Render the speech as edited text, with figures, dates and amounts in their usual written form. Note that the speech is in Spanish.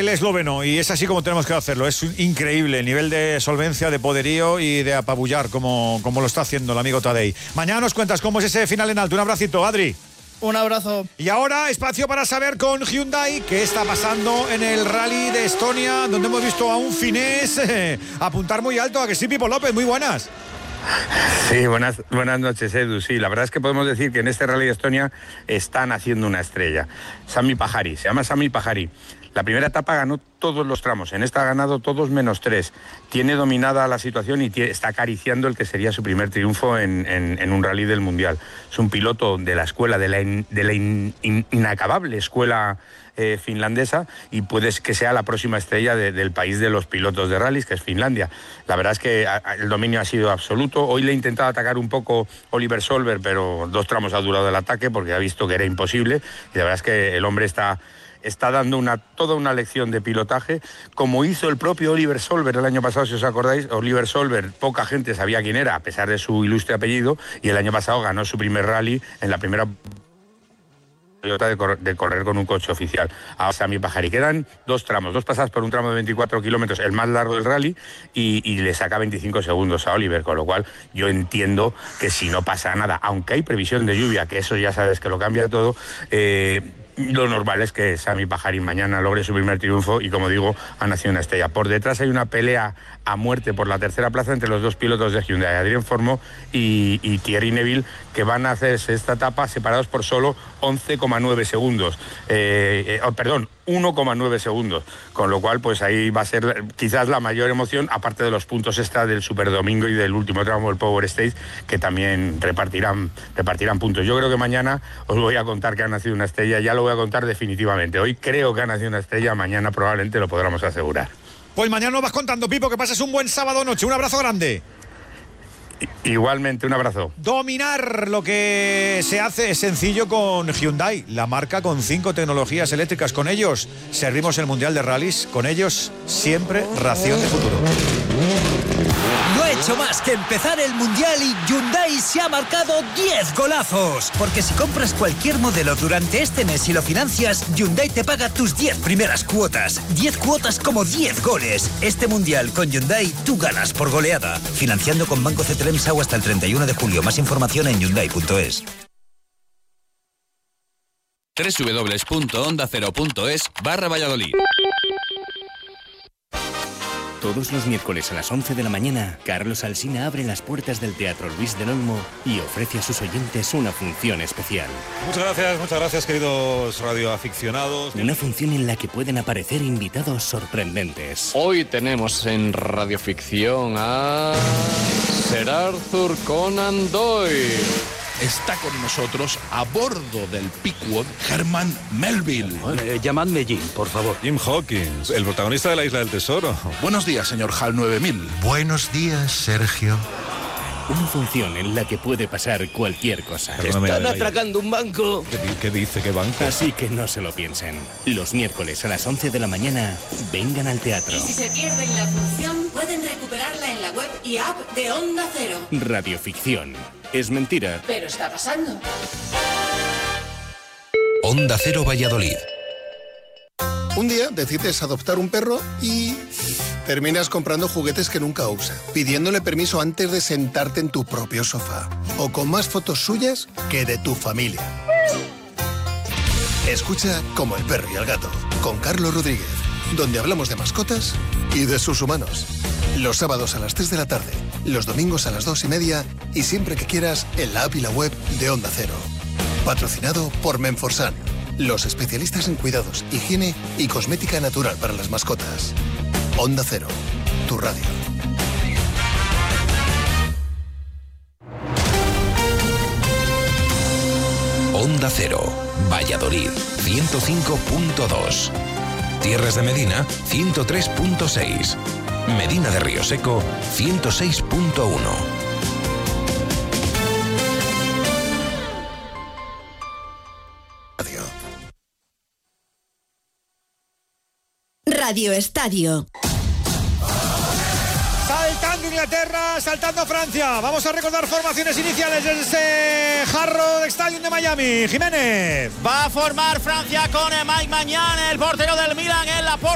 esloveno, y es así como tenemos que hacerlo. Es increíble el nivel de solvencia, de poderío y de apabullar como lo está haciendo el amigo Tadej. Mañana nos cuentas cómo es ese final en alto. Un abracito, Adri. Un abrazo. Y ahora espacio para saber con Hyundai qué está pasando en el Rally de Estonia, donde hemos visto a un finés apuntar muy alto. ¿A que sí, Pipo López? Muy buenas. Sí, buenas noches, Edu. Sí, la verdad es que podemos decir que en este Rally de Estonia están haciendo una estrella. Sami Pajari, se llama Sami Pajari. La primera etapa ganó todos los tramos, en esta ha ganado todos menos 3. Tiene dominada la situación y está acariciando el que sería su primer triunfo en un rally del Mundial. Es un piloto de la escuela, de la inacabable escuela finlandesa, y puede que sea la próxima estrella del país de los pilotos de rallies, que es Finlandia. La verdad es que el dominio ha sido absoluto. Hoy le he intentado atacar un poco Oliver Solberg, pero 2 tramos ha durado el ataque porque ha visto que era imposible, y la verdad es que el hombre está dando toda una lección de pilotaje, como hizo el propio Oliver Solberg el año pasado, si os acordáis. Oliver Solberg, poca gente sabía quién era, a pesar de su ilustre apellido, y el año pasado ganó su primer rally en la primera de correr con un coche oficial. A Sami Pajari quedan 2 tramos, 2 pasadas por un tramo de 24 kilómetros, el más largo del rally, y le saca 25 segundos a Oliver, con lo cual yo entiendo que si no pasa nada, aunque hay previsión de lluvia, que eso ya sabes que lo cambia todo, lo normal es que Sami Pajari mañana logre su primer triunfo y, como digo, ha nacido una estrella. Por detrás hay una pelea a muerte por la tercera plaza entre los 2 pilotos de Hyundai, Adrien Formeau y Thierry Neuville, que van a hacerse esta etapa separados por solo 11,9 segundos. 1,9 segundos. Con lo cual, pues ahí va a ser quizás la mayor emoción, aparte de los puntos extra del Super Domingo y del último tramo, el Power Stage, que también repartirán puntos. Yo creo que mañana os voy a contar que ha nacido una estrella, ya lo voy a contar definitivamente. Hoy creo que ha nacido una estrella, mañana probablemente lo podremos asegurar. Pues mañana nos vas contando, Pipo, que pases un buen sábado noche. Un abrazo grande. Igualmente, un abrazo. Dominar lo que se hace es sencillo con Hyundai, la marca con 5 tecnologías eléctricas. Con ellos servimos el Mundial de Rallys, con ellos siempre ración de futuro. No ha hecho más que empezar el Mundial y Hyundai se ha marcado 10 golazos. Porque si compras cualquier modelo durante este mes y lo financias, Hyundai te paga tus 10 primeras cuotas. 10 cuotas como 10 goles. Este Mundial con Hyundai tú ganas por goleada. Financiando con Banco CTLM SAU hasta el 31 de julio. Más información en Hyundai.es. www.ondacero.es/Valladolid. Todos los miércoles a las 11 de la mañana, Carlos Alsina abre las puertas del Teatro Luis del Olmo y ofrece a sus oyentes una función especial. Muchas gracias, queridos radioaficionados. Una función en la que pueden aparecer invitados sorprendentes. Hoy tenemos en Radioficción a Sir Arthur Conan Doyle. Está con nosotros, a bordo del Pequod, Herman Melville. Llamadme Jim, por favor. Jim Hawkins, el protagonista de La Isla del Tesoro. Buenos días, señor HAL 9000. Buenos días, Sergio. Una función en la que puede pasar cualquier cosa. Están atracando un banco. ¿Qué dice? ¿Qué banco? Así que no se lo piensen. Los miércoles a las 11 de la mañana, vengan al teatro. Y si se pierden la función, pueden recuperarla en la web y app de Onda Cero. Radioficción. Es mentira, pero está pasando. Onda Cero Valladolid. Un día decides adoptar un perro y terminas comprando juguetes que nunca usa, pidiéndole permiso antes de sentarte en tu propio sofá, o con más fotos suyas que de tu familia. Escucha Como el perro y el gato, con Carlos Rodríguez, donde hablamos de mascotas y de sus humanos. Los sábados a las 3 de la tarde, los domingos a las 2:30 y siempre que quieras en la app y la web de Onda Cero. Patrocinado por Menforsan, los especialistas en cuidados, higiene y cosmética natural para las mascotas. Onda Cero, tu radio. Onda Cero, Valladolid, 105.2. Tierras de Medina, 103.6. Medina de Río Seco, 106.1. Radio Estadio. Saltando Inglaterra, saltando Francia. Vamos a recordar formaciones iniciales de ese Hard Rock Stadium de Miami. Jiménez. Va a formar Francia con Mike Maignan, el portero del Milan en la portería.